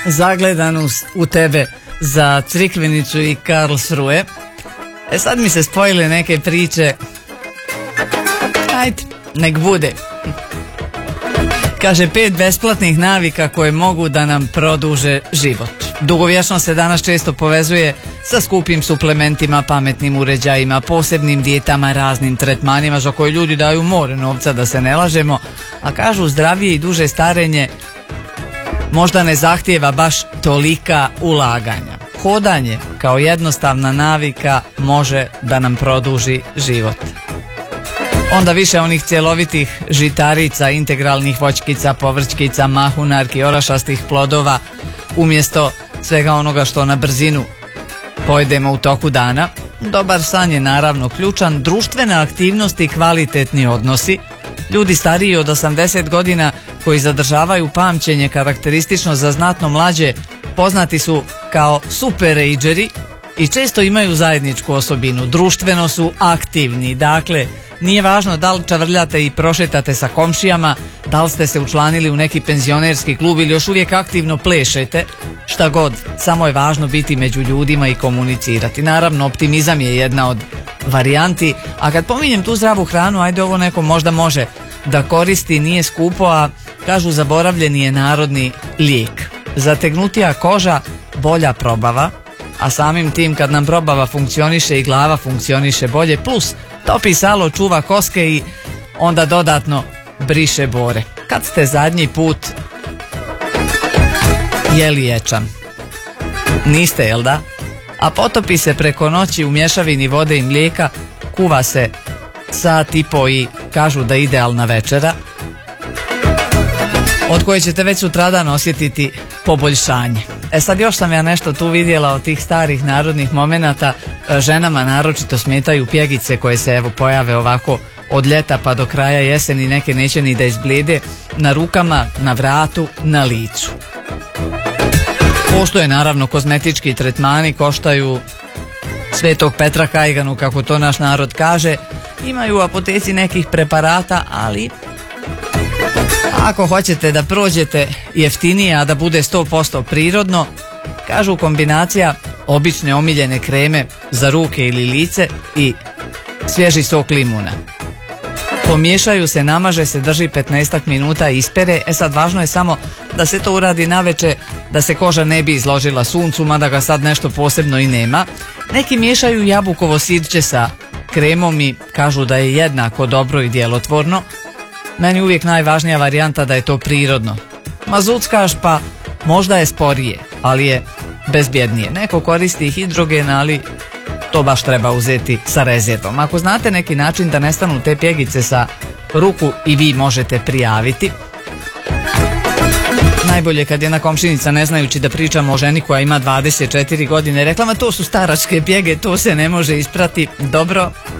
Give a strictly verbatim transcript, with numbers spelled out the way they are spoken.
zagledan u tebe za Crikvenicu i Karlsruhe. E sad mi se spojile neke priče. Ajde, nek bude. Kaže, pet besplatnih navika koje mogu da nam produže život. Dugovječno se danas često povezuje sa skupim suplementima, pametnim uređajima, posebnim dijetama, raznim tretmanima za koje ljudi daju more novca, da se ne lažemo, a kažu zdravije i duže starenje možda ne zahtijeva baš tolika ulaganja. Hodanje kao jednostavna navika može da nam produži život. Onda više onih cjelovitih žitarica, integralnih voćkica, povrćkica, mahunarki, orašastih plodova, umjesto svega onoga što na brzinu pojedemo u toku dana. Dobar san je naravno ključan, društvene aktivnosti, kvalitetni odnosi. Ljudi stariji od osamdeset godina koji zadržavaju pamćenje karakteristično za znatno mlađe poznati su kao super-ageri i često imaju zajedničku osobinu. Društveno su aktivni, dakle nije važno da li čavrljate i prošetate sa komšijama, da li ste se učlanili u neki penzionerski klub ili još uvijek aktivno plešete, šta god, samo je važno biti među ljudima i komunicirati. Naravno, optimizam je jedna od varijanti, a kad pominjem tu zdravu hranu, ajde, ovo neko možda može da koristi, nije skupo, a kažu zaboravljeni je narodni lijek. Zategnutija koža, bolja probava, a samim tim kad nam probava funkcioniše i glava funkcioniše bolje, plus topi salo, čuva koske i onda dodatno briše bore. Kad ste zadnji put jeli ječam? Niste, jel da? A potopi se preko noći u mješavini vode i mlijeka, kuva se sat i po i kažu da je idealna večera, od koje ćete već sutradan osjetiti poboljšanje. E sad još sam ja nešto tu vidjela od tih starih narodnih momenata. Ženama naročito smetaju pjegice koje se evo pojave ovako od ljeta pa do kraja jeseni, neke neće ni da izblijede, na rukama, na vratu, na licu. Postoje naravno kozmetički tretmani, koštaju Svetog Petra kajganu, kako to naš narod kaže. Imaju u apoteci nekih preparata, ali ako hoćete da prođete jeftinije, a da bude sto posto prirodno, kažu kombinacija obične omiljene kreme za ruke ili lice i svježi sok limuna. Pomiješaju se, namaže se, drži petnaestak minuta i ispere. E sad, važno je samo da se to uradi naveče, da se koža ne bi izložila suncu, mada ga sad nešto posebno i nema. Neki miješaju jabukovo sirće sa kremom i kažu da je jednako dobro i djelotvorno. Meni uvijek najvažnija varijanta da je to prirodno. Ma zuckaš, pa možda je sporije, ali je bezbjednije. Neko koristi hidrogen, ali to baš treba uzeti sa rezervom. Ako znate neki način da nestanu te pjegice sa ruku, i vi možete prijaviti. Najbolje kad jedna komšinica, ne znajući da pričamo o ženi koja ima dvadeset četiri godine, rekla, ma to su staračke pjege, to se ne može isprati. Dobro,